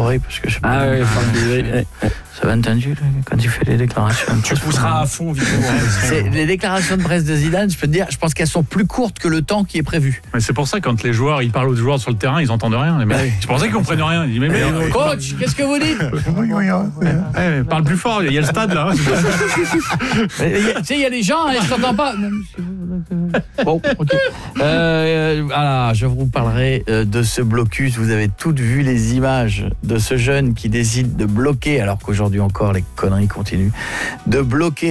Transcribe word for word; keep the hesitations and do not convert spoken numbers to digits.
l'oreille parce que je sais pas. Ah ouais, enfin, ça va entendu quand il fait les déclarations. tu pousseras à fond, Vito. C'est, les déclarations de presse de Zidane, je peux te dire, je pense qu'elles sont plus courtes que le temps qui est prévu. Mais c'est pour ça quand les joueurs, ils parlent aux joueurs sur le terrain, ils entendent rien. Les mecs. Ouais. C'est pour ça qu'ils comprennent rien. Ils disent mais, mais euh, Coach, qu'est-ce que vous dites? ouais, parle plus fort. Il y a le stade là. Tu sais, il y a des gens, hein, je t'entends pas. Bon, ok. Euh, voilà, je vous parlerai euh, de ce blocus. Vous avez toutes vu les images de ce jeune qui décide de bloquer, alors qu'aujourd'hui encore les conneries continuent, de bloquer